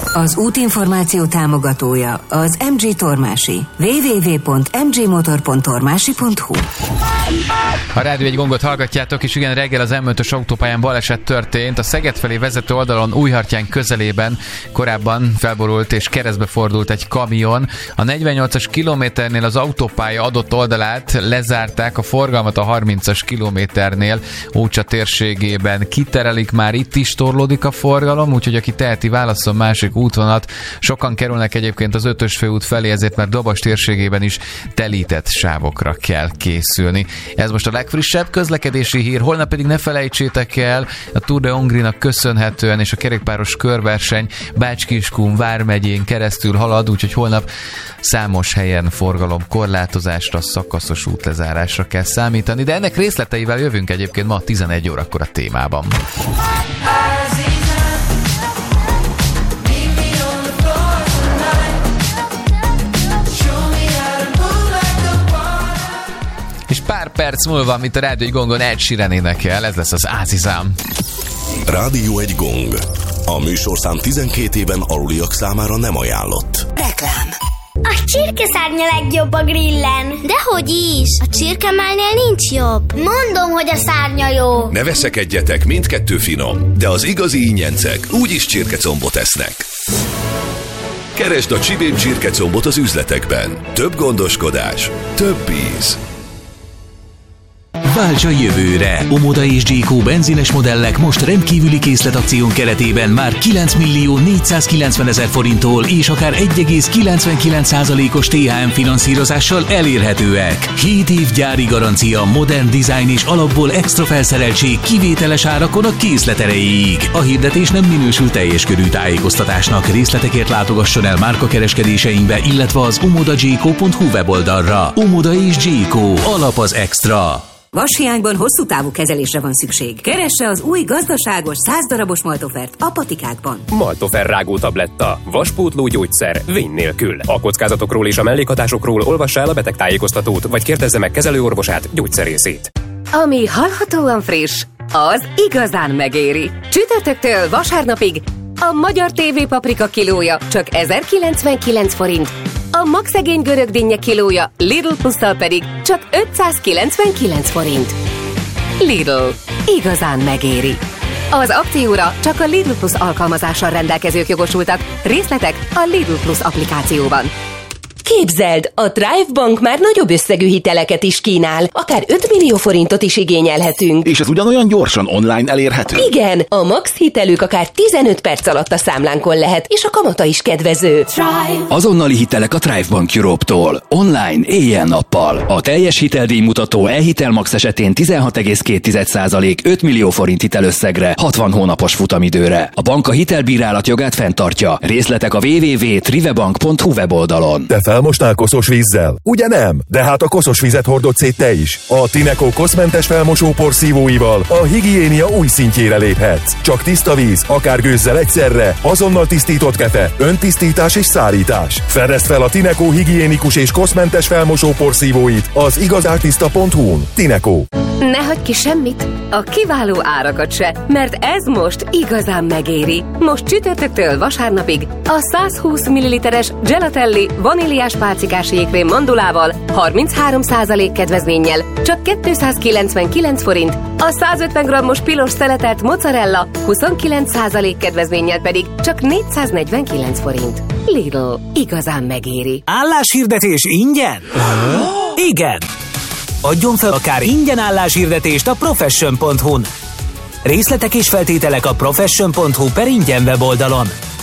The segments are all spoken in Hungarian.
Az útinformáció támogatója az MG Tormási. www.mgmotor.tormási.hu. A Rádió egy gongot hallgatjátok, és igen, reggel az M5-ös autópályán baleset történt. A Szeged felé vezető oldalon Újhartyán közelében korábban felborult és keresztbe fordult egy kamion. A 48-as kilométernél az autópálya adott oldalát lezárták, a forgalmat a 30-as kilométernél Ócsa térségében kiterelik, már itt is torlódik a forgalom, úgyhogy aki teheti, válasszon másik útvonat. Sokan kerülnek egyébként az 5-ös főút felé, ezért már Dobas térségében is telített sávokra kell készülni. Ez most a legfrissebb közlekedési hír, holnap pedig ne felejtsétek el, a Tour de Hongrie-nak köszönhetően és a kerékpáros körverseny Bács-Kiskun vármegyén keresztül halad, úgyhogy holnap számos helyen forgalomkorlátozásra, szakaszos útlezárásra kell számítani, de ennek részleteivel jövünk egyébként ma 11 órakor a témában. És pár perc múlva, amit a Rádió egy gongon Ed Sheeran énekel, ez lesz az Azizam. Rádió egy gong. A műsorszám 12 éven aluliak számára nem ajánlott. Reklám. A csirkeszárnya legjobb a grillen. Dehogy is, a csirkemálnél nincs jobb. Mondom, hogy a szárnya jó. Ne veszekedjetek, mindkettő finom, de az igazi ingyencek úgyis csirkecombot esznek. Keresd a Csibén csirkecombot az üzletekben. Több gondoskodás, több íz. Válts a jövőre! Omoda és Gyékó benzines modellek most rendkívüli készletakción keretében már 9.490.000 forinttól és akár 1,99%-os THM finanszírozással elérhetőek. 7 év gyári garancia, modern design és alapból extra felszereltség kivételes árakon a készlet erejéig. A hirdetés nem minősül teljes körű tájékoztatásnak. Részletekért látogasson el márkakereskedéseinkbe, illetve az omodagyékó.hu weboldalra. Omoda és Gyékó. Alap az extra. Vashiányban hosszú távú kezelésre van szükség. Keresse az új gazdaságos 100 darabos Maltofert a patikákban. Maltofer rágó tabletta. Vaspótló gyógyszer. Vény nélkül. A kockázatokról és a mellékhatásokról olvassa el a betegtájékoztatót, vagy kérdezze meg kezelőorvosát, gyógyszerészét. Ami hallhatóan friss, az igazán megéri. Csütörtöktől vasárnapig a magyar TV paprika kilója csak 1099 forint, a magszegény görög dinnye kilója Lidl plusszal pedig csak 599 forint. Lidl. Igazán megéri. Az akcióra csak a Lidl Plus alkalmazással rendelkezők jogosultak. Részletek a Lidl Plus applikációban. Képzeld, a Thrive Bank már nagyobb összegű hiteleket is kínál, akár 5 millió forintot is igényelhetünk. És ez ugyanolyan gyorsan online elérhető? Igen, a max hitelük akár 15 perc alatt a számlánkon lehet, és a kamata is kedvező. Thrive. Azonnali hitelek a Thrive Bank Europe-tól. Online, éjjel-nappal. A teljes hiteldíjmutató e-hitel max esetén 16,2% 5 millió forint hitelösszegre, 60 hónapos futamidőre. A bank a hitelbírálat jogát fenntartja. Részletek a www.trivebank.hu weboldalon. Felmostál koszos vízzel? Ugye nem? De hát a koszos vizet hordod szét te is. A Tineco koszmentes felmosópor szívóival a higiénia új szintjére léphetsz. Csak tiszta víz, akár gőzzel egyszerre, azonnal tisztított kefe, öntisztítás és szárítás. Fedezd fel a Tineco higiénikus és koszmentes felmosópor szívóit az igazártiszta.hu-n. Tineco. Ne hagyj ki semmit, a kiváló árakat se, mert ez most igazán megéri. Most csütörtöktől vasárnapig a 120 ml-es Gelatelli vaníliás pálcikás jégkrém mandulával 33% kedvezménnyel csak 299 forint, a 150 g-os pilos szeletelt mozzarella 29% kedvezménnyel pedig csak 449 forint. Lidl. Igazán megéri. Álláshirdetés ingyen? Igen! Adjon fel akár ingyen álláshirdetést a profession.hu-n. Részletek és feltételek a profession.hu/ingyen weboldalon.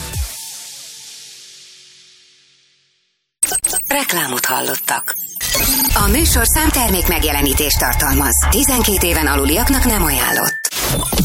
Reklámot hallottak. A műsorszám termék megjelenítést tartalmaz. 12 éven aluliaknak nem ajánlott.